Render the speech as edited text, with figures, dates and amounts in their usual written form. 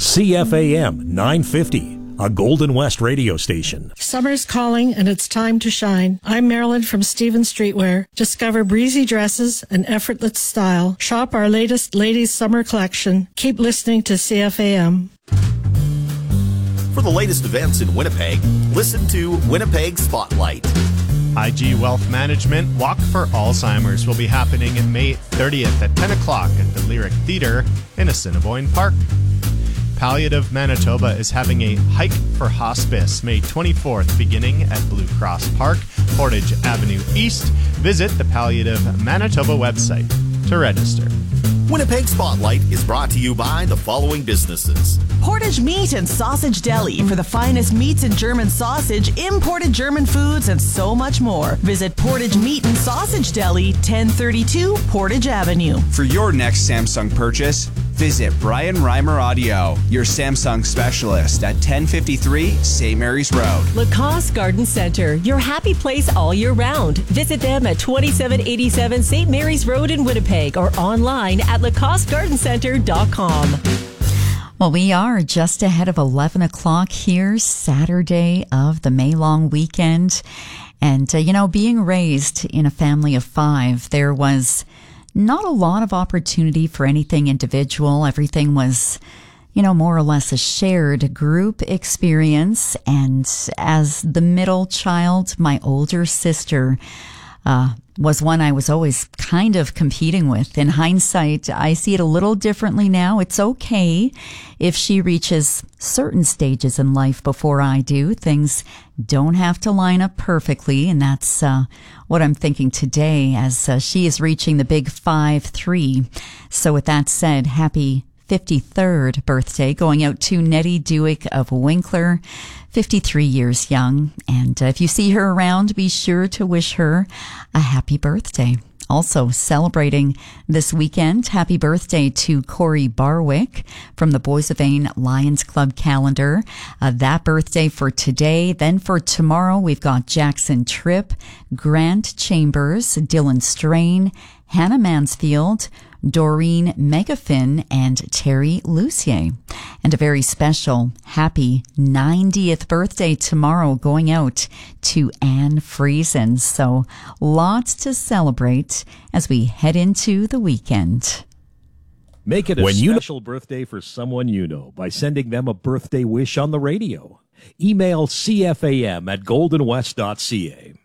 CFAM 950, a Golden West radio station. Summer's calling and it's time to shine. I'm Marilyn from Stevens Streetwear. Discover breezy dresses and effortless style. Shop our latest ladies' summer collection. Keep listening to CFAM. For the latest events in Winnipeg, listen to Winnipeg Spotlight. IG Wealth Management Walk for Alzheimer's will be happening May 30th at 10 o'clock at the Lyric Theatre in Assiniboine Park. Palliative Manitoba is having a Hike for Hospice May 24th beginning at Blue Cross Park, Portage Avenue East. Visit the Palliative Manitoba website to register. Winnipeg Spotlight is brought to you by the following businesses. Portage Meat and Sausage Deli for the finest meats and German sausage, imported German foods, and so much more. Visit Portage Meat and Sausage Deli, 1032 Portage Avenue. For your next Samsung purchase, visit Brian Reimer Audio, your Samsung specialist at 1053 St. Mary's Road. Lacoste Garden Center, your happy place all year round. Visit them at 2787 St. Mary's Road in Winnipeg or online at LacosteGardenCenter.com. Well, we are just ahead of 11 o'clock here, Saturday of the May long weekend. And, being raised in a family of 5, there was not a lot of opportunity for anything individual. Everything was, more or less a shared group experience. And as the middle child, my older sister was one I was always kind of competing with. In hindsight, I see it a little differently now. It's okay if she reaches certain stages in life before I do. Things don't have to line up perfectly, and that's what I'm thinking today as she is reaching the big 5-3. So with that said, happy 53rd birthday going out to Nettie Dewick of Winkler, 53 years young. And if you see her around, be sure to wish her a happy birthday. Also celebrating this weekend, happy birthday to Corey Barwick from the Boys of Vain Lions Club calendar. That birthday for today. Then for tomorrow, we've got Jackson Tripp, Grant Chambers, Dylan Strain, Hannah Mansfield, Doreen Megafin, and Terry Lucier. And a very special happy 90th birthday tomorrow going out to Anne Friesen. So lots to celebrate as we head into the weekend. Make it a special birthday for someone you know by sending them a birthday wish on the radio. Email cfam@goldenwest.ca.